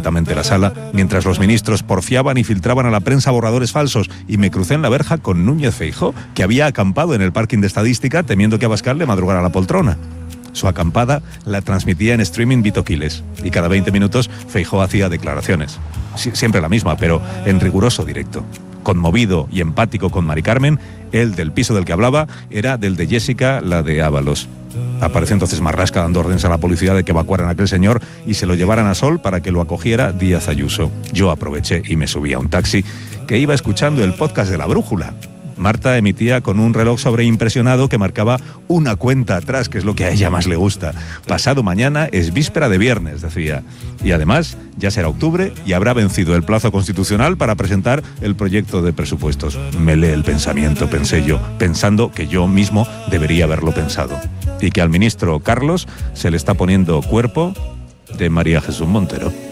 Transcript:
completamente la sala, mientras los ministros porfiaban y filtraban a la prensa borradores falsos, y me crucé en la verja con Núñez Feijóo, que había acampado en el parking de Estadística temiendo que Abascal le madrugara la poltrona. Su acampada la transmitía en streaming Vito Quiles, y cada 20 minutos Feijóo hacía declaraciones. Siempre la misma, pero en riguroso directo. Conmovido y empático con Mari Carmen, él del piso del que hablaba era del de Jessica, la de Ábalos. Apareció entonces Marlaska dando órdenes a la policía de que evacuaran a aquel señor y se lo llevaran a Sol para que lo acogiera Díaz Ayuso. Yo aproveché y me subí a un taxi que iba escuchando el podcast de La Brújula. Marta emitía con un reloj sobreimpresionado que marcaba una cuenta atrás, que es lo que a ella más le gusta. Pasado mañana es víspera de viernes, decía. Y además, ya será octubre y habrá vencido el plazo constitucional para presentar el proyecto de presupuestos. Me lee el pensamiento, pensé yo, pensando que yo mismo debería haberlo pensado. Y que al ministro Carlos se le está poniendo cuerpo de María Jesús Montero.